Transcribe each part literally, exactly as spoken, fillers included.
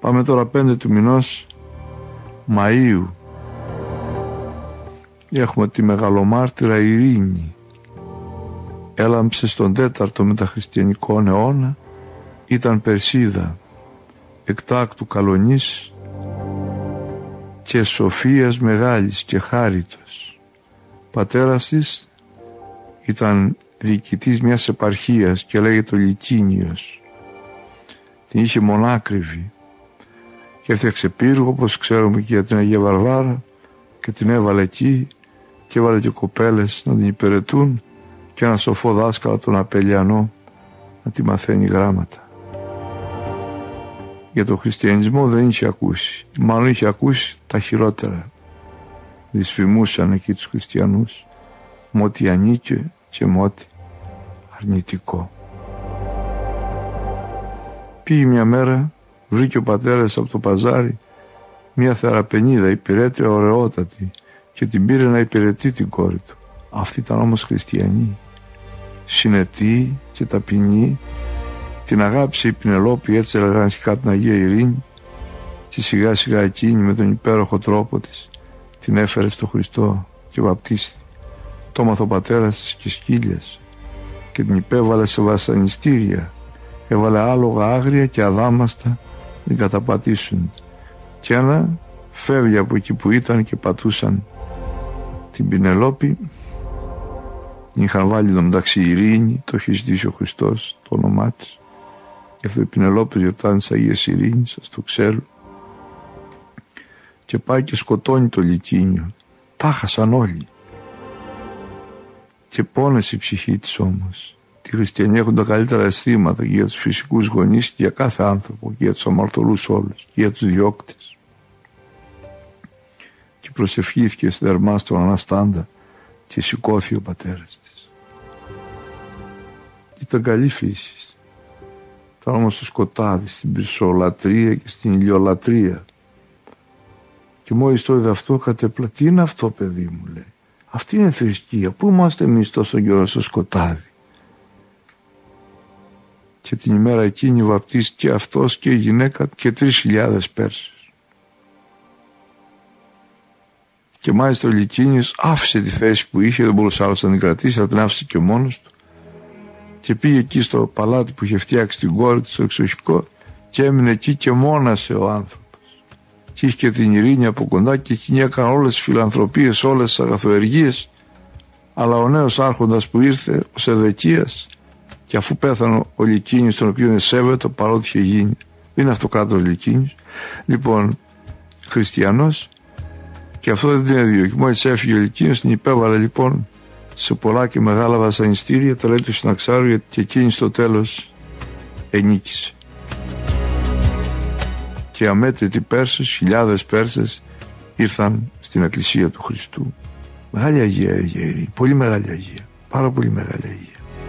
Πάμε τώρα πέντε του μηνός Μαΐου. Έχουμε τη μεγαλομάρτυρα Ειρήνη. Έλαμψε στον τέταρτο μεταχριστιανικό αιώνα, ήταν Περσίδα, εκτάκτου καλονής και σοφίας μεγάλης και χάριτος. Πατέρας της ήταν διοικητής μιας επαρχίας και λέγεται ο Λικίνιος. Την είχε μονάκριβη και έφτιαξε πύργο, όπως ξέρουμε, και για την Αγία Βαρβάρα, και την έβαλε εκεί και έβαλε και κοπέλες να την υπηρετούν και ένα σοφό δάσκαλο, τον Απελιανό, να τη μαθαίνει γράμματα. Για τον χριστιανισμό δεν είχε ακούσει, μάλλον είχε ακούσει τα χειρότερα. Δυσφημούσαν εκεί τους χριστιανούς με ό,τι ανήκε και με ό,τι αρνητικό. Πήγε μια μέρα, βρήκε ο πατέρας από το παζάρι μια θεραπενίδα υπηρέτρια ωραιότατη και την πήρε να υπηρετεί την κόρη του. Αυτή ήταν όμως χριστιανή, συνετή και ταπεινή. Την αγάπησε η Πινελόπη, έτσι έλεγαν αρχικά την Αγία Ειρήνη, και σιγά σιγά εκείνη με τον υπέροχο τρόπο της την έφερε στο Χριστό και βαπτίστη. Το έμαθε ο πατέρας της και σκύλιασε και την υπέβαλε σε βασανιστήρια. Έβαλε άλογα άγρια και αδάμαστα να την καταπατήσουν. Και ένα φεύγει από εκεί που ήταν και πατούσαν την Πινελόπη. Είχαν βάλει το μεταξύ Ειρήνη, το έχει ζητήσει ο Χριστός, το όνομά της. Και αυτό η Πινελόπη γιορτάζει της Αγίας Ειρήνης, σας το ξέρω. Και πάει και σκοτώνει το Λικίνιο. Τα χάσαν όλοι. Και πόνεσε η ψυχή της όμως. Οι χριστιανοί έχουν τα καλύτερα αισθήματα και για τους φυσικούς γονείς και για κάθε άνθρωπο, και για τους αμαρτωλούς όλους, και για τους διώκτες. Και προσευχήθηκε θερμά στον Αναστάντα και σηκώθηκε ο πατέρας της. Ήταν καλή φύση. Ήταν όμως στο σκοτάδι, στην πυρσολατρία και στην ηλιολατρία. Και μόλις το είδε αυτό, κατέπλα, τι είναι αυτό, παιδί μου, λέει. Αυτή είναι θρησκεία. Πού είμαστε εμείς τόσο καιρό στο σκοτάδι? Και την ημέρα εκείνη βαπτίστηκε αυτός και η γυναίκα και τρεις χιλιάδες Πέρσες. Και μάλιστα ο Λικίνιος άφησε τη θέση που είχε, δεν μπορούσε άλλος να την κρατήσει, αλλά την άφησε και μόνος του. Και πήγε εκεί στο παλάτι που είχε φτιάξει την κόρη του, στο εξοχικό, και έμεινε εκεί και μόνασε ο άνθρωπος. Και είχε και την Ειρήνη από κοντά και εκείνη έκανε όλες τις φιλανθρωπίες, όλες τις αγαθοεργίες. Αλλά ο νέος άρχοντας που ήρθε, ο Σεδεκίας, και αφού πέθανε ο Λικίνιος, τον οποίο σέβεται παρότι είχε γίνει, δεν είναι αυτοκράτορος Λικίνιος, λοιπόν, χριστιανός, και αυτό δεν την έδιωκε. Και μόλις έφυγε ο Λικίνιος, την υπέβαλε λοιπόν σε πολλά και μεγάλα βασανιστήρια, τα λέει του Συναξάρου, γιατί και εκείνη στο τέλος ενίκησε. Και αμέτρητοι Πέρσες, χιλιάδες Πέρσες, ήρθαν στην Εκκλησία του Χριστού. Μεγάλη Αγία, Αγία Ειρήνη, πολύ μεγάλη Αγία, πάρα πολύ μεγάλη Αγία.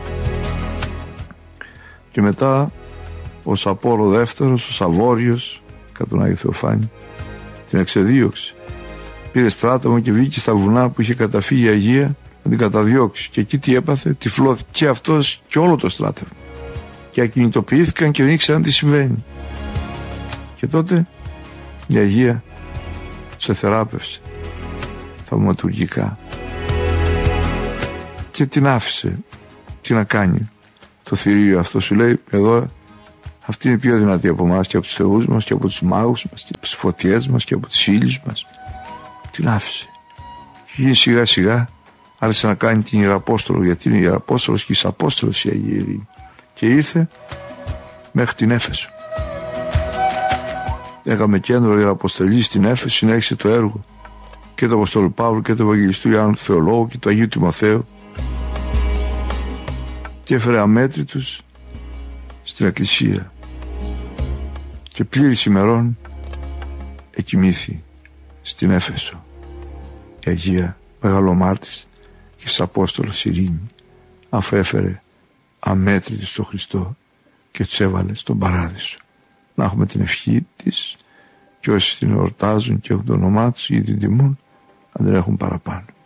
Και μετά ο Σαπόρο δεύτερος, ο Σαβόριος, κατά τον Άγιο Θεοφάνη, την εξεδίωξε. Πήρε στράτευμα και βγήκε στα βουνά που είχε καταφύγει η Αγία να την καταδιώξει. Και εκεί τι έπαθε? Τυφλώθηκε και αυτός και όλο το στράτευμα. Και ακινητοποιήθηκαν και δεν ήξεραν τι συμβαίνει. Και τότε η Αγία σε θεράπευσε θαυματουργικά και την άφησε. Τι να κάνει? Το θηρίο αυτό σου λέει, εδώ αυτή είναι πιο δυνατή από εμάς και από τους θεούς μας και από τους μάγους μας και από τις φωτιές μας και από τις ύλες μας. Την άφησε. Και σιγά σιγά άρχισε να κάνει την Ιεραπόστολο, γιατί είναι Ιεραπόστολος και Ισαπόστολος η Αγία Ειρήνη. Και ήρθε μέχρι την Έφεσο. Έκαμε κέντρο Ιεραποστελή στην Έφεσο, συνέχισε το έργο και του Αποστόλου Παύλου και του Ευαγγελιστού Ιωάννου του Θεολόγου και του Αγίου Τιμοθέου. Και έφερε αμέτρητους στην Εκκλησία. Και πλήρης ημερών εκοιμήθη στην Έφεσο η Αγία Μεγαλομάρτης και της Απόστολος Ειρήνη, αφού έφερε αμέτρητους στο Χριστό και τους έβαλε στον Παράδεισο. Να έχουμε την ευχή της και όσοι την εορτάζουν και έχουν το όνομά τους ή την τιμούν, να την έχουν παραπάνω.